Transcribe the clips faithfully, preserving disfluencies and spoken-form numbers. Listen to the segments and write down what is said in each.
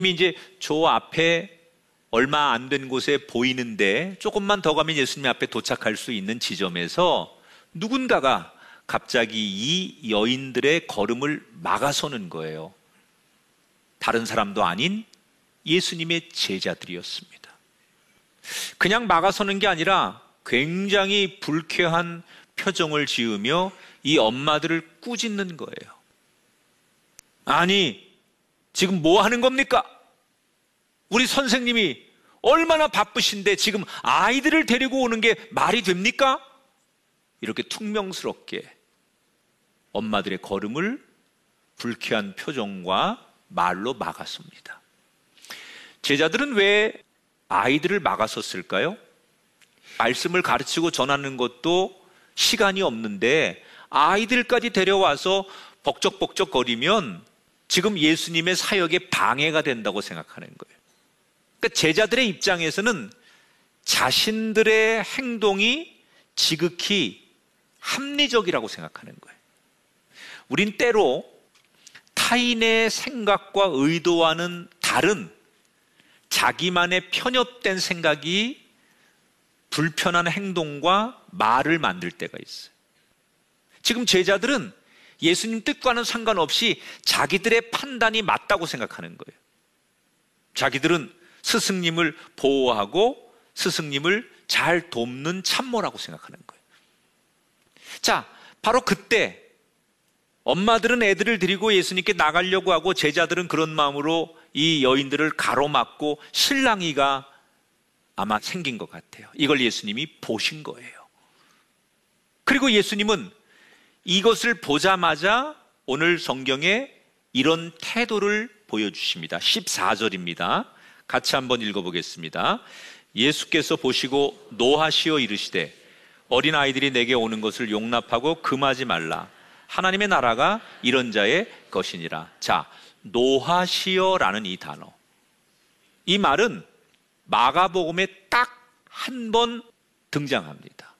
이제 저 앞에 얼마 안 된 곳에 보이는데 조금만 더 가면 예수님 앞에 도착할 수 있는 지점에서 누군가가 갑자기 이 여인들의 걸음을 막아서는 거예요. 다른 사람도 아닌 예수님의 제자들이었습니다. 그냥 막아서는 게 아니라 굉장히 불쾌한 표정을 지으며 이 엄마들을 꾸짖는 거예요. 아니, 지금 뭐 하는 겁니까? 우리 선생님이 얼마나 바쁘신데 지금 아이들을 데리고 오는 게 말이 됩니까? 이렇게 퉁명스럽게 엄마들의 걸음을 불쾌한 표정과 말로 막았습니다. 제자들은 왜 아이들을 막았었을까요? 말씀을 가르치고 전하는 것도 시간이 없는데 아이들까지 데려와서 벅적벅적거리면 지금 예수님의 사역에 방해가 된다고 생각하는 거예요. 그러니까 제자들의 입장에서는 자신들의 행동이 지극히 합리적이라고 생각하는 거예요. 우린 때로 타인의 생각과 의도와는 다른 자기만의 편협된 생각이 불편한 행동과 말을 만들 때가 있어요. 지금 제자들은 예수님 뜻과는 상관없이 자기들의 판단이 맞다고 생각하는 거예요. 자기들은 스승님을 보호하고 스승님을 잘 돕는 참모라고 생각하는 거예요. 자, 바로 그때 엄마들은 애들을 데리고 예수님께 나가려고 하고 제자들은 그런 마음으로 이 여인들을 가로막고 실랑이가 아마 생긴 것 같아요. 이걸 예수님이 보신 거예요. 그리고 예수님은 이것을 보자마자 오늘 성경에 이런 태도를 보여주십니다. 십사 절입니다. 같이 한번 읽어보겠습니다. 예수께서 보시고 노하시어 이르시되 어린아이들이 내게 오는 것을 용납하고 금하지 말라. 하나님의 나라가 이런 자의 것이니라. 자, 노하시어라는 이 단어, 이 말은 마가복음에 딱 한 번 등장합니다.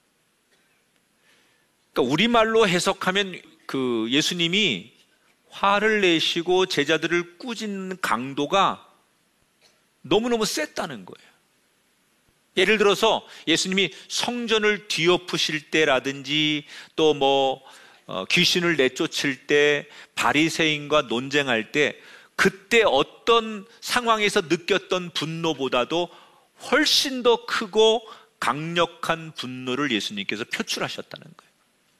그러니까 우리말로 해석하면 그 예수님이 화를 내시고 제자들을 꾸짖는 강도가 너무너무 셌다는 거예요. 예를 들어서 예수님이 성전을 뒤엎으실 때라든지 또 뭐 어, 귀신을 내쫓을 때, 바리새인과 논쟁할 때, 그때 어떤 상황에서 느꼈던 분노보다도 훨씬 더 크고 강력한 분노를 예수님께서 표출하셨다는 거예요.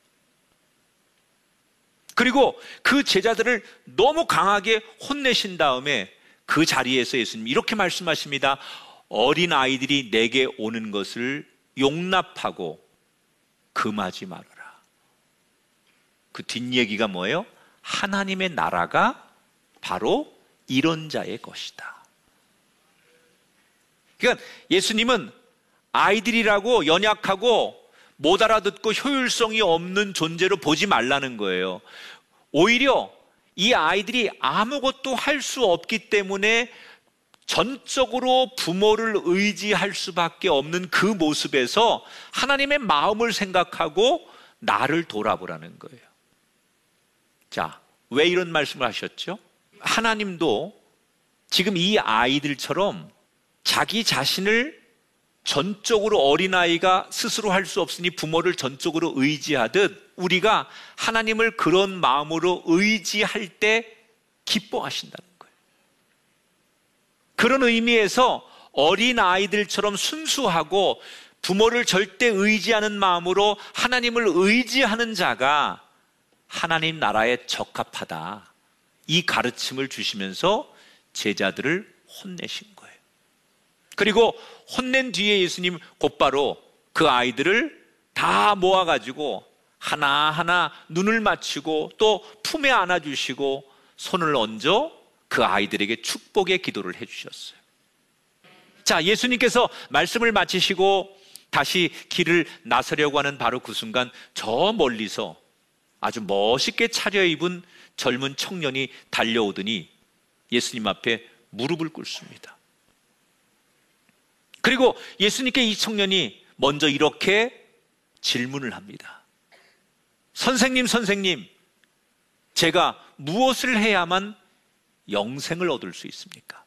그리고 그 제자들을 너무 강하게 혼내신 다음에 그 자리에서 예수님이 이렇게 말씀하십니다. 어린 아이들이 내게 오는 것을 용납하고 금하지 말아라. 그 뒷얘기가 뭐예요? 하나님의 나라가 바로 이런 자의 것이다. 그러니까 예수님은 아이들이라고 연약하고 못 알아듣고 효율성이 없는 존재로 보지 말라는 거예요. 오히려 이 아이들이 아무것도 할 수 없기 때문에 전적으로 부모를 의지할 수밖에 없는 그 모습에서 하나님의 마음을 생각하고 나를 돌아보라는 거예요. 자, 왜 이런 말씀을 하셨죠? 하나님도 지금 이 아이들처럼 자기 자신을 전적으로 어린아이가 스스로 할 수 없으니 부모를 전적으로 의지하듯 우리가 하나님을 그런 마음으로 의지할 때 기뻐하신다는 거예요. 그런 의미에서 어린아이들처럼 순수하고 부모를 절대 의지하는 마음으로 하나님을 의지하는 자가 하나님 나라에 적합하다. 이 가르침을 주시면서 제자들을 혼내신 거예요. 그리고 혼낸 뒤에 예수님 곧바로 그 아이들을 다 모아가지고 하나하나 눈을 맞추고 또 품에 안아주시고 손을 얹어 그 아이들에게 축복의 기도를 해주셨어요. 자, 예수님께서 말씀을 마치시고 다시 길을 나서려고 하는 바로 그 순간 저 멀리서 아주 멋있게 차려입은 젊은 청년이 달려오더니 예수님 앞에 무릎을 꿇습니다. 그리고 예수님께 이 청년이 먼저 이렇게 질문을 합니다. 선생님, 선생님, 제가 무엇을 해야만 영생을 얻을 수 있습니까?